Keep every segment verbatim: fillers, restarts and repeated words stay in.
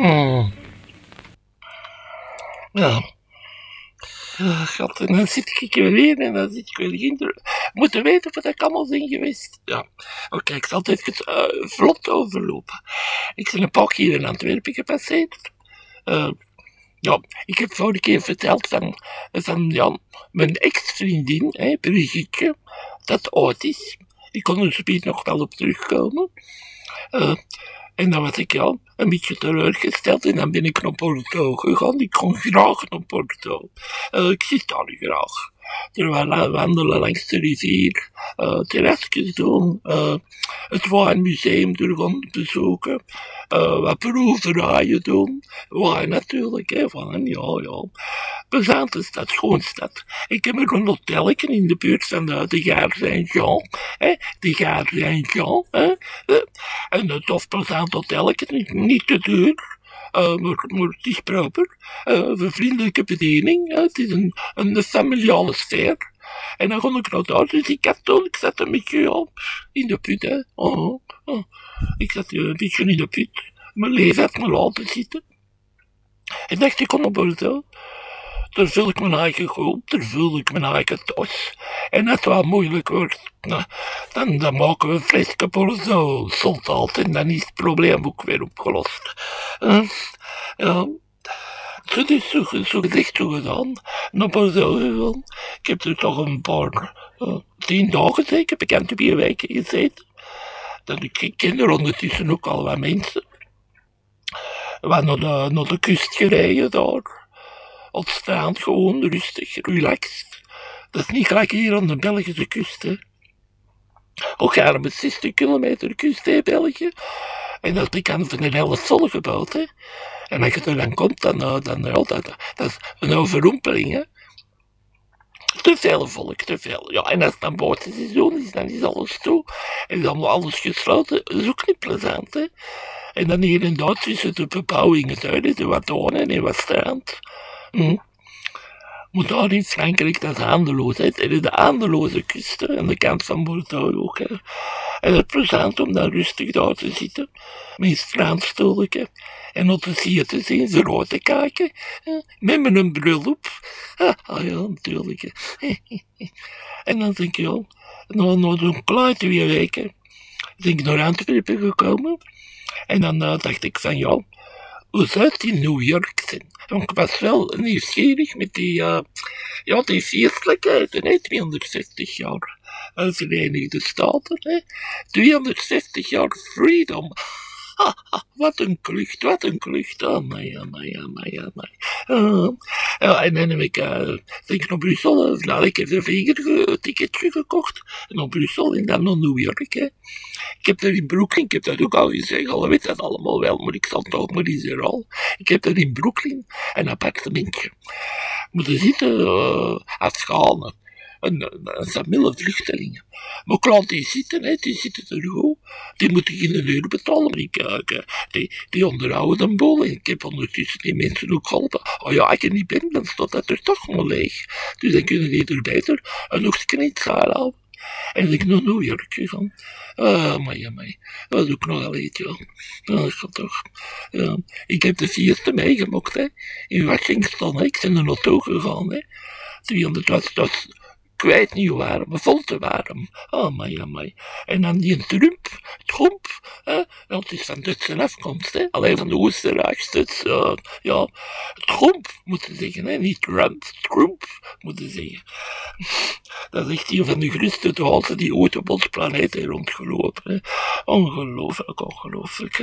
Hmm. Ja. Uh, God, en dan zit ik weer en dan zit ik weer in. Moeten weten wat ik allemaal ben geweest. Ja, oké, okay, ik zal het even uh, vlot overlopen. Ik ben een paar keer in Antwerpen gepasseerd. Uh, ja, ik heb vorige keer verteld van, van ja, mijn ex-vriendin, hè, Brigitte, dat oud is. Ik kon er zometeen nog wel op terugkomen. Uh, en dan was ik ja, een beetje teleurgesteld en dan ben ik naar Porto gegaan. Ik kon graag naar Porto. Uh, ik zit daar graag. Terwijl wandelen langs de rivier, uh, terrasjes doen, uh, het wijnmuseum doorgaan bezoeken, uh, wat proeverijen doen. Wijn natuurlijk, hè, wijn, ja, ja. Plezante stad, schoon stad. Ik heb er een hotelletje in de buurt van de, de Gare Saint-Jean, hè, de Gare Saint-Jean, hè. Uh, en een tof plezant hotelletje, niet, niet te duur. Uh, maar, maar het is proper. Uh, een vriendelijke bediening. Uh, het is een, een familiale sfeer. En dan kon ik naar daar. Dus ik had toen, ik zat een beetje ja, in de put. Hè. Oh, oh. Ik zat een beetje in de put. Mijn leven had me laten zitten. En dacht ik, kon op Bordeaux. Daar vul ik mijn eigen goed, daar vul ik mijn eigen tas. En als het wel moeilijk wordt, nou, dan, dan maken we een flesje Bordeaux soldaat en dan is het probleem ook weer opgelost. Uh, ja, zo is zo, zo gezegd zo gedaan. Naar Bordeaux gegaan. Ik heb er toch een paar, uh, tien dagen zeker, bekend heb je weken gezeten. Dan, ik, ik ken er ondertussen ook al wat mensen. We waren naar de, naar de kust gereden daar. Op het strand gewoon rustig, relaxed. Dat is niet gelijk hier aan de Belgische kust, hè. Ook gaan met zestig kilometer kust, hè, België. En dat is aan van een hele zon gebouwd, hè. En als je er dan komt, dan, dan, dan ja, dat, dat is een overrompeling, hè. Te veel volk, te veel. Ja, en als het dan buitenseizoen is, dan is alles toe. En dan alles gesloten, dat is ook niet plezant, hè. En dan hier en daar tussen de bebouwingen uit, de wat wonen en wat strand. Hm. Maar daar in Frankrijk, dat is aandeloos. Hè. Er is de aandeloze kust aan de kant van Bordeaux ook. Hè. En het is plezant om daar rustig daar te zitten. Met een strandstoelje. En op de zee te zien, ze rood te kijken. Hè. Met mijn bril op. Ah ja, natuurlijk. En dan denk ik, ja, na, na zo'n klein twee weken, ben ik naar Antwerpen gekomen. En dan uh, dacht ik van, ja, hoe zou het in New York zijn? Want ik was wel nieuwsgierig met die, uh, ja, die feestelijkheid, hè, tweehonderdvijftig jaar uh, Verenigde Staten, hè. tweehonderdvijftig jaar freedom. Ha, ha, wat een klucht, wat een klucht. Oh, my, oh, my, oh, my, oh, my. Uh, ja, en dan heb ik, uh, ben ik naar Brussel, uh, nou, ik heb er vier ticketje gekocht, naar Brussel en dan naar New York, hè. Ik heb daar in Brooklyn, ik heb dat ook al gezegd, al weet dat allemaal wel, maar ik zal het toch maar eens herhalen. Ik heb daar in Brooklyn een appartementje. Moeten zitten, uh, afschalen. Een, een familie vluchtelingen. Maar klanten die zitten, hè, die zitten er goed. Die moeten geen uur betalen. Die, kijken, die, die onderhouden een boel. En ik heb ondertussen die mensen ook geholpen. Oh ja, als je niet bent, dan staat dat er toch maar leeg. Dus dan kunnen die er beter een ochtendje in het schaal houden. En dan ik naar New York gegaan. Ah, maar ja, maar. Dat is ook nog al iets, ja. Dat is toch. Ja. Ik heb de vierste meegemaakt, hè. In Washington, hè. Ik ben er naartoe gegaan, hè. tweehonderd was, dat was kwijt niet warm, maar vol te warm. Oh, my, oh, my. En dan die Trump, Trump, hè. Dat is van Duitse afkomst, hè. Alleen van de Oostenrijkse, uh, ja. Trump, moeten zeggen, hè. Niet Trump, Trump, moeten zeggen. Dat is echt een van de grootste dwazen die ooit op ons planeet heeft rondgelopen. Hè. Ongelooflijk, ongelooflijk.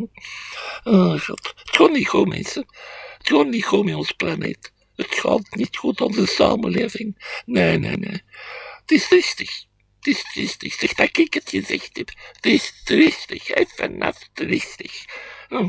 Oh, God. Het gaat niet goed, mensen. Het gaat niet goed met ons planeet. Het gaat niet goed aan de samenleving. Nee, nee, nee. Het is tristig. Het is tristig. Zeg dat ik het gezegd heb. Het is tristig. Even nat tristig. Oh.